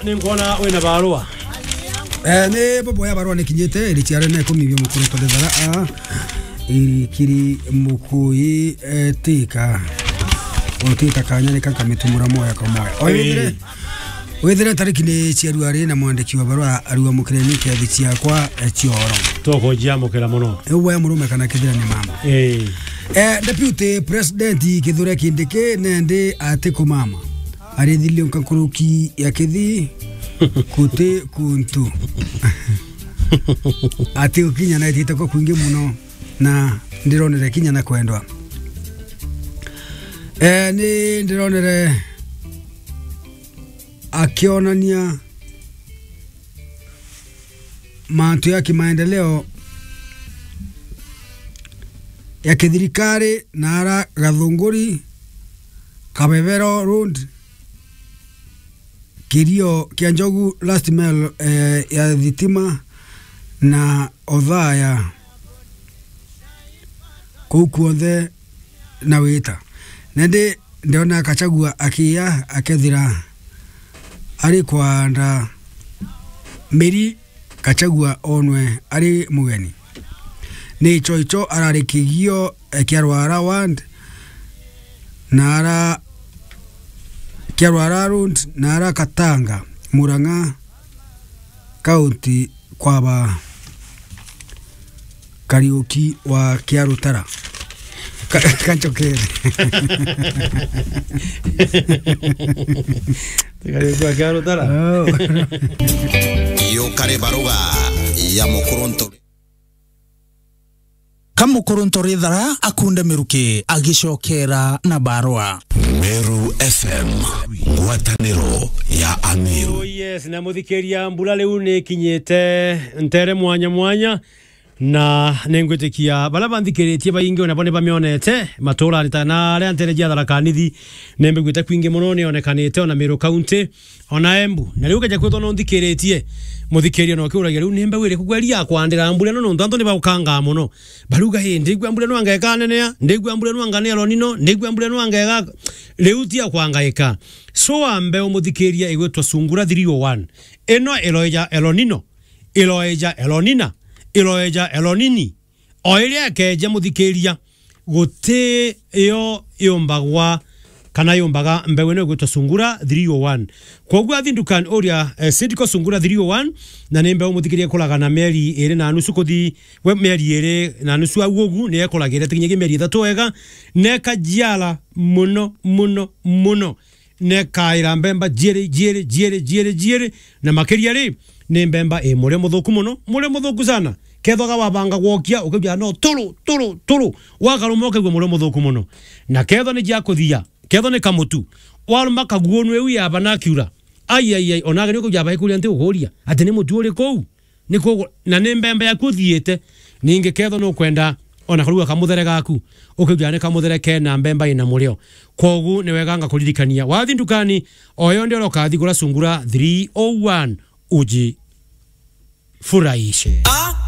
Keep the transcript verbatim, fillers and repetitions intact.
ni ngona wena barua. Eh ne bobo ya barua nikinyete ili tiare ne kumibyo mukuru to dezara a ili kiri mukui tika. Otita kanyane kaka mitumura moya kwa moya. Oyire. Wethera tariki ni ciaruari na mwandiki wa barua ariwa mukireni kia thicia kwa cioro. Toko jia mukira muno. Ewe murume kana kithira ni mama. Eh. Eh deputy president Kithure Kindiki nende atiko mama. Arithilio nkankuruki ya kithi kute kuntu. Ati ukinya na itiko kwingi muno na ndironere kinya na kwendwa. Eh ni ndironere akionania mantu ya kimaendeleo ya kithirikari nara Gathunguri Kabebero Road Kirio Kianjogu last mile eh, ya thitima na Othaya kukuothe na wita nende ndiona Gachagua akia akethira ari kwanda Meri Gachagua onwe ari mugeni ni choicho ararikigio Kiarwara ward nara Kiarwara road nara Katanga Murang'a county kwaba Kariuki wa Kiarutara kanchokere Tegari Kiarutara yo kare baruga ya mukoronto Kamukoronto ridhara akunde miruki agishokera na barua Meru F M Watanero ya Amiru. Oh yes, na muthikeria mbula leu ni kinyete ntere mwanya mwanya na nengwetekia bala bandikeretie bayingi ona bone bamionete matora nitana ale antere jia dala kanithi nembe gwita kwingi muno ne onekanete ona Meru County ona Embu na leu kaja kweto no ndikeretie muthikeria no kiuragia leu nembe wire kugweria kwandira mbule no ntanto ni baukanga muno baruga he ndigwa mbule no angeka nene ndigwa mbule no angane ronino ndigwa mbule no angeka leu tia kwangaika so ambe muthikeria igwetwa Sungura three oh one eno eloja elonino eloja elonina Iloeja elonini oiria keje muthikeria gote yo yombagwa kana yombaga mbewe no gwetwa Sungura three oh one kogwa thindukan oria eh, Sidiko Sungura three oh one na nembe muthikeria kolaga na meri ere na nusu kuthi we meri ere na nusu agugu ne ekolagira tinyege meri thatu wega ne kajiala muno muno muno ne kaira mbemba jere jere jere jere jere na makeria ri ne mbemba e mure muthuku muno mure muthuku sana ketho ga wabanga gwokia ukibya no turu turu turu wakarumo kegwe mure muthuku muno na ketho ni jia kuthia ketho ni kamutu waruma kaguonu ewi aba na kiura ai ai ai onaga ni ukibya ba ikuria nti ugoria ati ni mutu uri kou ni ko na ne mbemba ya kuthiete ninge ketho no kwenda ona karuga kamuthere gaku ukibya ni kamuthere ke na mbemba ina murio kogu ni weganga kuririkania wathi ndukani oyo ndio rokathi gura Sungura three oh one uji furahishe.